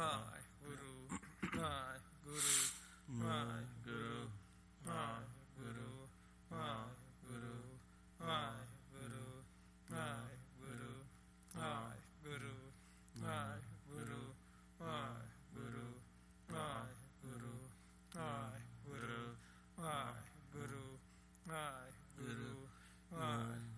Guru, my Guru, my Guru, my Guru, my Guru, my Guru, my Guru, my Guru, my Guru, my Guru, my Guru, my Guru, my Guru, my Guru, my